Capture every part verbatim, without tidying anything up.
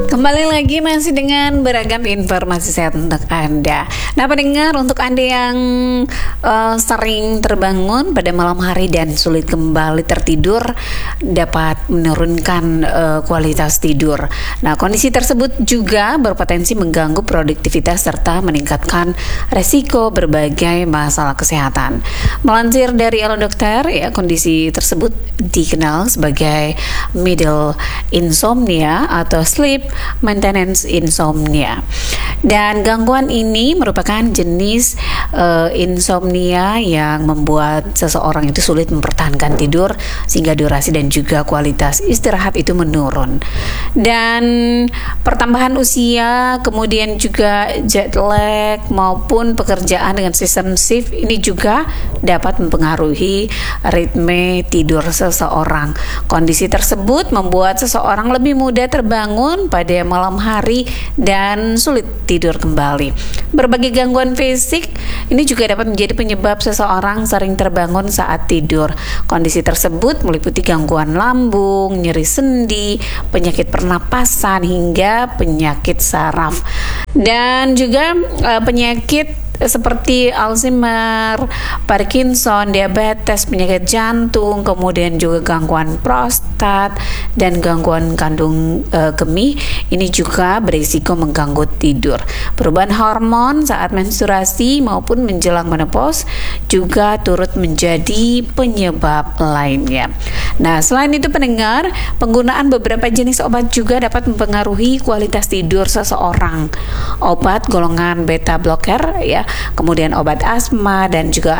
Kembali lagi masih dengan beragam informasi sehat untuk Anda. Nah, pendengar, untuk Anda yang uh, sering terbangun pada malam hari dan sulit kembali tertidur, dapat menurunkan uh, kualitas tidur. Nah, kondisi tersebut juga berpotensi mengganggu produktivitas serta meningkatkan resiko berbagai masalah kesehatan. Melansir dari Elo Dokter, ya, kondisi tersebut dikenal sebagai middle insomnia atau sleep maintenance insomnia. Dan gangguan ini merupakan jenis uh, insomnia yang membuat seseorang itu sulit mempertahankan tidur sehingga durasi dan juga kualitas istirahat itu menurun. Dan pertambahan usia, kemudian juga jet lag maupun pekerjaan dengan sistem shift ini juga dapat mempengaruhi ritme tidur seseorang. Kondisi tersebut membuat seseorang lebih mudah terbangun pada malam hari dan sulit tidur kembali. Berbagai gangguan fisik ini juga dapat menjadi penyebab seseorang sering terbangun saat tidur. Kondisi tersebut meliputi gangguan lambung, nyeri sendi, penyakit pernapasan hingga penyakit saraf. Dan juga uh, penyakit seperti Alzheimer, Parkinson, diabetes, penyakit jantung, kemudian juga gangguan prostat dan gangguan kandung e, kemih ini juga berisiko mengganggu tidur. Perubahan hormon saat menstruasi maupun menjelang menopause juga turut menjadi penyebab lainnya. Nah, selain itu pendengar, penggunaan beberapa jenis obat juga dapat mempengaruhi kualitas tidur seseorang. Obat golongan beta blocker, ya, kemudian obat asma dan juga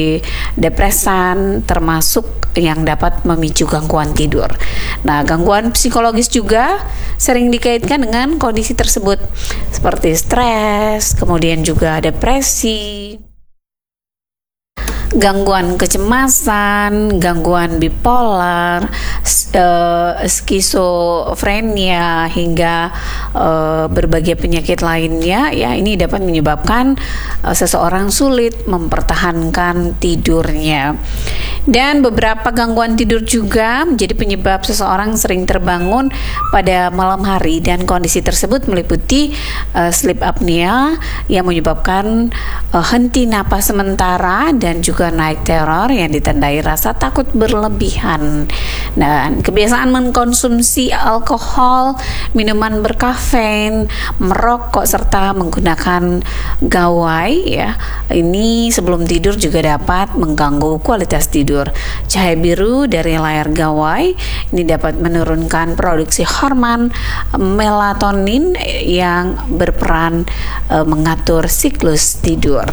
antidepresan termasuk yang dapat memicu gangguan tidur. Nah, gangguan psikologis juga sering dikaitkan dengan kondisi tersebut seperti stres, kemudian juga depresi, gangguan kecemasan, gangguan bipolar, uh, skizofrenia hingga uh, berbagai penyakit lainnya, ya, ini dapat menyebabkan uh, seseorang sulit mempertahankan tidurnya. Dan beberapa gangguan tidur juga menjadi penyebab seseorang sering terbangun pada malam hari, dan kondisi tersebut meliputi uh, sleep apnea yang menyebabkan uh, henti napas sementara dan juga naik teror yang ditandai rasa takut berlebihan. Dan kebiasaan mengkonsumsi alkohol, minuman berkafein, merokok serta menggunakan gawai, ya, ini sebelum tidur juga dapat mengganggu kualitas tidur. Cahaya biru dari layar gawai ini dapat menurunkan produksi hormon melatonin yang berperan e, mengatur siklus tidur.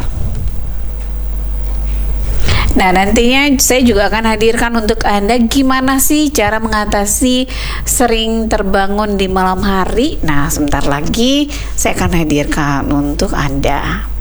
Nah, nantinya saya juga akan hadirkan untuk Anda gimana sih cara mengatasi sering terbangun di malam hari. Nah, sebentar lagi saya akan hadirkan untuk Anda.